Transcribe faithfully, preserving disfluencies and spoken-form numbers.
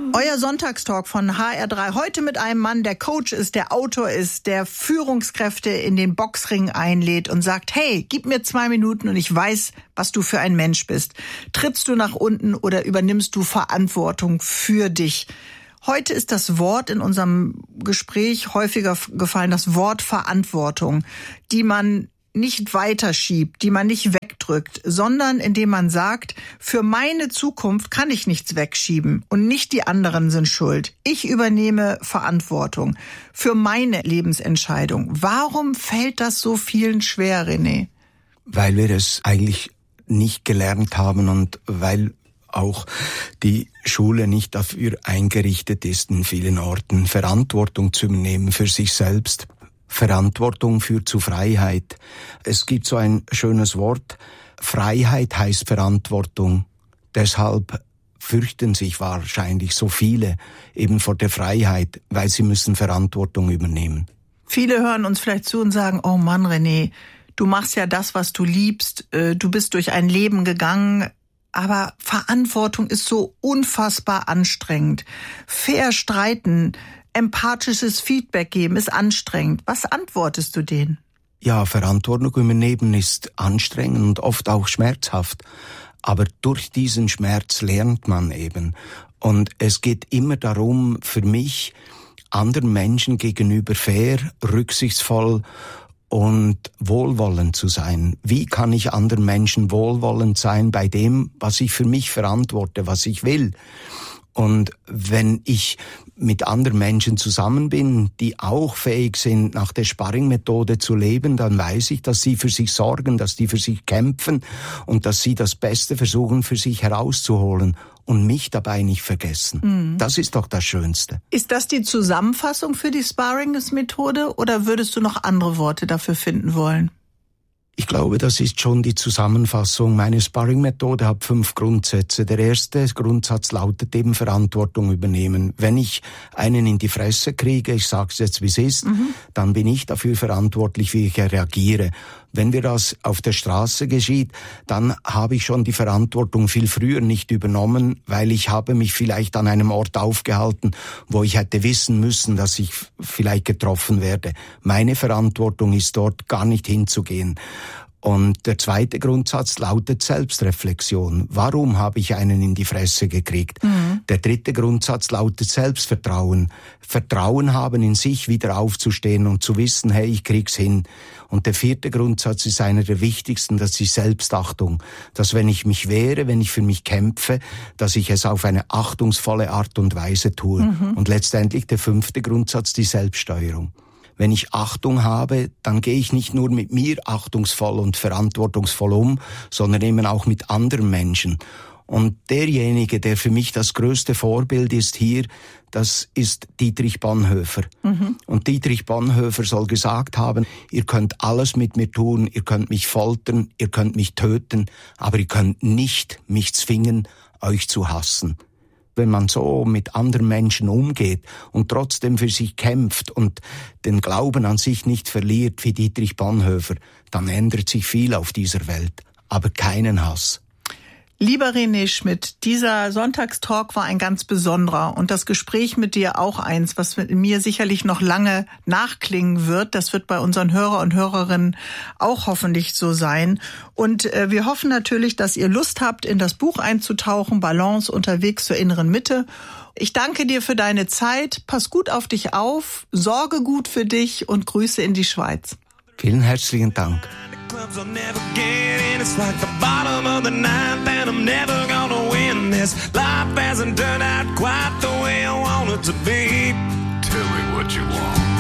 Euer Sonntagstalk von H R drei. Heute mit einem Mann, der Coach ist, der Autor ist, der Führungskräfte in den Boxring einlädt und sagt, hey, gib mir zwei Minuten und ich weiß, was du für ein Mensch bist. Trittst du nach unten oder übernimmst du Verantwortung für dich? Heute ist das Wort in unserem Gespräch häufiger gefallen, das Wort Verantwortung, die man nicht weiterschiebt, die man nicht wegdrückt, sondern indem man sagt, für meine Zukunft kann ich nichts wegschieben und nicht die anderen sind schuld. Ich übernehme Verantwortung für meine Lebensentscheidung. Warum fällt das so vielen schwer, René? Weil wir es eigentlich nicht gelernt haben und weil auch die Schule nicht dafür eingerichtet ist, in vielen Orten Verantwortung zu übernehmen für sich selbst. Verantwortung führt zu Freiheit. Es gibt so ein schönes Wort, Freiheit heißt Verantwortung. Deshalb fürchten sich wahrscheinlich so viele eben vor der Freiheit, weil sie müssen Verantwortung übernehmen. Viele hören uns vielleicht zu und sagen, oh Mann, René, du machst ja das, was du liebst, du bist durch ein Leben gegangen, aber Verantwortung ist so unfassbar anstrengend. Fair streiten, empathisches Feedback geben ist anstrengend. Was antwortest du denen? Ja, Verantwortung übernehmen ist anstrengend und oft auch schmerzhaft. Aber durch diesen Schmerz lernt man eben. Und es geht immer darum, für mich, anderen Menschen gegenüber fair, rücksichtsvoll und wohlwollend zu sein. Wie kann ich anderen Menschen wohlwollend sein bei dem, was ich für mich verantworte, was ich will? Und wenn ich mit anderen Menschen zusammen bin, die auch fähig sind, nach der Sparring-Methode zu leben, dann weiß ich, dass sie für sich sorgen, dass die für sich kämpfen und dass sie das Beste versuchen, für sich herauszuholen und mich dabei nicht vergessen. Mhm. Das ist doch das Schönste. Ist das die Zusammenfassung für die Sparring-Methode oder würdest du noch andere Worte dafür finden wollen? Ich glaube, das ist schon die Zusammenfassung. Meine Sparring-Methode hat fünf Grundsätze. Der erste Grundsatz lautet eben Verantwortung übernehmen. Wenn ich einen in die Fresse kriege, ich sage es jetzt wie es ist, mhm. dann bin ich dafür verantwortlich, wie ich reagiere. Wenn mir das auf der Straße geschieht, dann habe ich schon die Verantwortung viel früher nicht übernommen, weil ich habe mich vielleicht an einem Ort aufgehalten, wo ich hätte wissen müssen, dass ich vielleicht getroffen werde. Meine Verantwortung ist dort gar nicht hinzugehen. Und der zweite Grundsatz lautet Selbstreflexion. Warum habe ich einen in die Fresse gekriegt? Mhm. Der dritte Grundsatz lautet Selbstvertrauen. Vertrauen haben in sich, wieder aufzustehen und zu wissen, hey, ich krieg's hin. Und der vierte Grundsatz ist einer der wichtigsten, das ist Selbstachtung. Dass wenn ich mich wehre, wenn ich für mich kämpfe, dass ich es auf eine achtungsvolle Art und Weise tue. Mhm. Und letztendlich der fünfte Grundsatz, die Selbststeuerung. Wenn ich Achtung habe, dann gehe ich nicht nur mit mir achtungsvoll und verantwortungsvoll um, sondern eben auch mit anderen Menschen. Und derjenige, der für mich das größte Vorbild ist hier, das ist Dietrich Bonhoeffer. Mhm. Und Dietrich Bonhoeffer soll gesagt haben, ihr könnt alles mit mir tun, ihr könnt mich foltern, ihr könnt mich töten, aber ihr könnt nicht mich zwingen, euch zu hassen. Wenn man so mit anderen Menschen umgeht und trotzdem für sich kämpft und den Glauben an sich nicht verliert wie Dietrich Bonhoeffer, dann ändert sich viel auf dieser Welt, aber keinen Hass. Lieber René Schmidt, dieser Sonntagstalk war ein ganz besonderer und das Gespräch mit dir auch eins, was mit mir sicherlich noch lange nachklingen wird. Das wird bei unseren Hörer und Hörerinnen auch hoffentlich so sein. Und äh, wir hoffen natürlich, dass ihr Lust habt, in das Buch einzutauchen, Balance unterwegs zur inneren Mitte. Ich danke dir für deine Zeit. Pass gut auf dich auf, sorge gut für dich und Grüße in die Schweiz. Vielen herzlichen Dank. I'll never get in. It's like the bottom of the ninth, and I'm never gonna win this. Life hasn't turned out quite the way I want it to be. Tell me what you want.